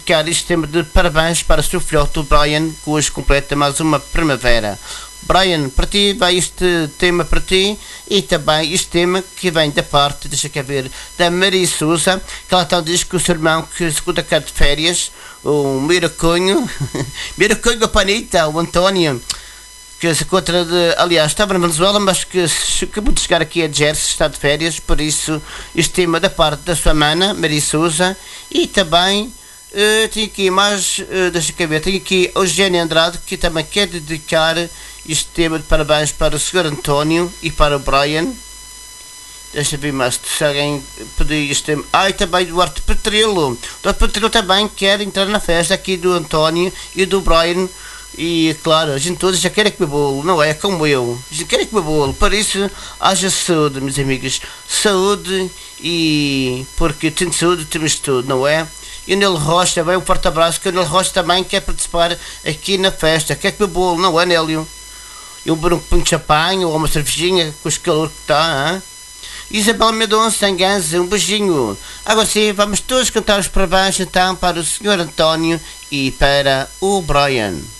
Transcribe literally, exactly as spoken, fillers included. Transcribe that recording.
dedicar este tema de parabéns para o seu filhote, o Brian, que hoje completa mais uma primavera. Brian, para ti vai este tema para ti e também este tema que vem da parte, deixa cá ver, da Maria Souza, que ela então diz que o seu irmão que segunda cá de férias, o Miracunho, Miracunho, a Panita, o António, que se encontra de, aliás, estava na Venezuela, mas que acabou de chegar aqui a Jersey, está de férias, por isso este tema da parte da sua mana, Maria Souza, e também uh, tenho aqui mais, uh, deixa cá ver, tenho aqui o Eugênio Andrade, que também quer dedicar este tema de parabéns para o senhor António e para o Brian. Deixa ver mais se alguém pedir este tema. Ah, e também Duarte Petrilo. Duarte Petrilo também quer entrar na festa aqui do António e do Brian. E claro, a gente todos já quer comer bolo, não é? Como eu. A gente quer comer bolo. Para isso, haja saúde, meus amigos. Saúde e. Porque tendo saúde, temos tudo, não é? E o Nélio Rocha, bem, um forte abraço. Que o Nélio Rocha também quer participar aqui na festa. Quer comer bolo, não é, Nélio? Eu vou um punho de champanhe ou uma cervejinha com o calor que está, hein? Isabel Mendonça, em Ganza, um beijinho. Agora sim, vamos todos cantar os parabéns então para o senhor António e para o Brian.